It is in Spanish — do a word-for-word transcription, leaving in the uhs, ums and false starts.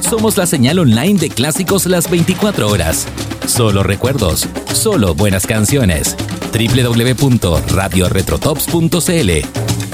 Somos la señal online de clásicos las veinticuatro horas. Solo recuerdos, solo buenas canciones. doble u doble u doble u punto radio retrotops punto c l